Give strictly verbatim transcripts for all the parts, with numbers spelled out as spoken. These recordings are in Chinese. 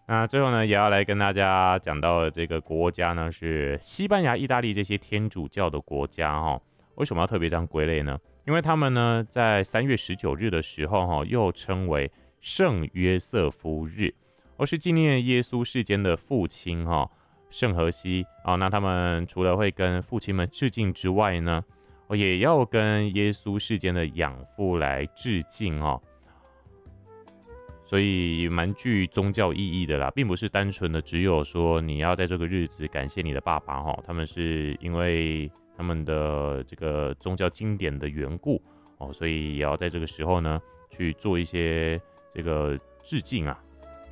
那最后呢，也要来跟大家讲到的这个国家呢，是西班牙、意大利这些天主教的国家哈。为什么要特别这样归类呢？因为他们呢，在三月十九日的时候哈，又称为圣约瑟夫日，而是纪念耶稣世间的父亲哈，圣荷西啊。那他们除了会跟父亲们致敬之外呢，也要跟耶稣世间的养父来致敬哦。所以蛮具宗教意义的啦，并不是单纯的只有说你要在这个日子感谢你的爸爸哈，他们是因为他们的这个宗教经典的缘故哦，所以也要在这个时候呢去做一些这个致敬啊。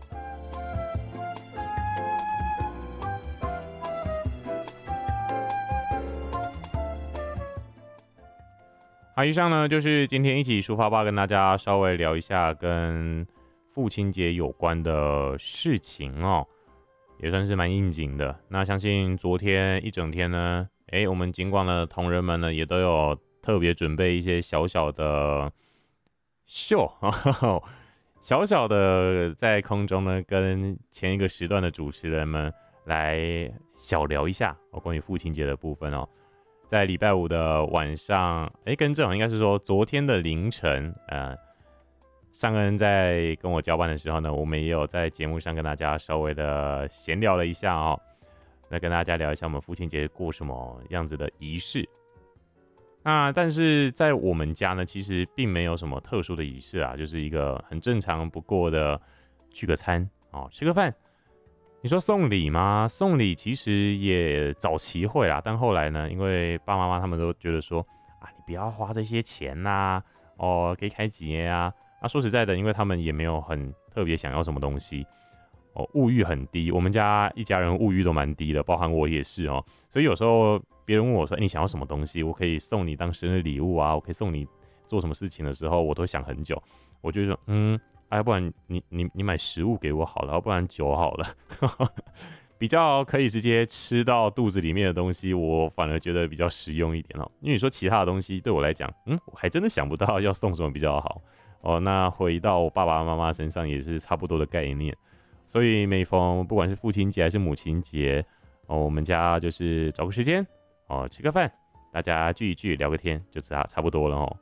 好，以上呢就是今天一起抒发吧，跟大家稍微聊一下跟父亲节有关的事情哦，也算是蛮应景的。那相信昨天一整天呢，哎，我们尽管的同仁们呢，也都有特别准备一些小小的秀，小小的在空中呢，跟前一个时段的主持人们来小聊一下哦，关于父亲节的部分哦。在礼拜五的晚上，哎，更正应该是说昨天的凌晨，呃。尚恩在跟我交班的时候呢，我们也有在节目上跟大家稍微的闲聊了一下哦，那跟大家聊一下我们父亲节过什么样子的仪式。那但是在我们家呢，其实并没有什么特殊的仪式啊，就是一个很正常不过的聚个餐哦，吃个饭。你说送礼吗？送礼其实也早期会啦，但后来呢，因为爸爸妈妈他们都觉得说啊，你不要花这些钱呐、啊，哦，可以开节啊。那、啊、说实在的，因为他们也没有很特别想要什么东西，哦，物欲很低。我们家一家人物欲都蛮低的，包含我也是哦。所以有时候别人问我说、欸：“你想要什么东西？我可以送你当生日礼物啊，我可以送你做什么事情的时候，我都想很久。我就说，嗯，啊，要不然你你你买食物给我好了，要不然酒好了，比较可以直接吃到肚子里面的东西，我反而觉得比较实用一点哦。因为你说其他的东西对我来讲，嗯，我还真的想不到要送什么比较好。”哦，那回到我爸爸妈妈身上也是差不多的概念，所以每逢不管是父亲节还是母亲节，哦，我们家就是找个时间，哦，吃个饭，大家聚一聚，聊个天，就差差不多了哦。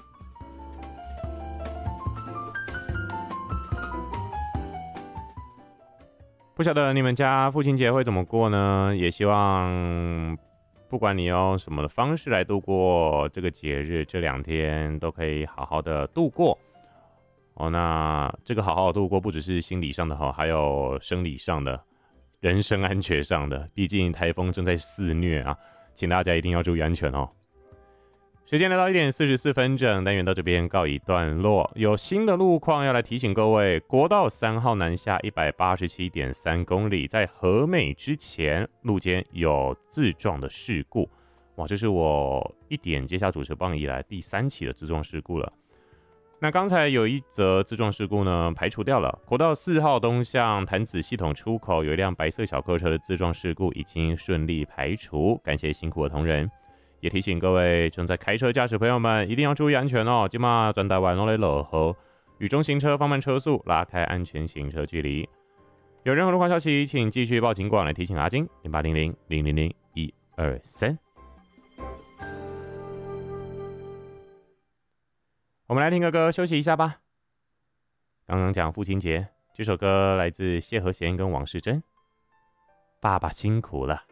不晓得你们家父亲节会怎么过呢？也希望不管你用什么的方式来度过这个节日，这两天都可以好好的度过。哦，那这个好好度过，不只是心理上的哈，还有生理上的、人身安全上的。毕竟台风正在肆虐啊，请大家一定要注意安全哦。时间来到一点四十四分整，单元到这边告一段落。有新的路况要来提醒各位：国道三号南下一百八十七点三公里，在和美之前路间有自撞的事故。哇，这是我一点接下主持棒以来第三起的自撞事故了。那刚才有一则自撞事故呢，排除掉了。国道四号东向潭子系统出口有一辆白色小客车的自撞事故已经顺利排除，感谢辛苦的同仁。也提醒各位正在开车驾驶朋友们一定要注意安全哦。今嘛转台湾落来落后，雨中行车放慢车速，拉开安全行车距离。有任何路况消息，请继续报警广来提醒阿金零八零零零零零一二三。我们来听个歌休息一下吧。刚刚讲父亲节，这首歌来自谢和弦跟王世贞。爸爸辛苦了。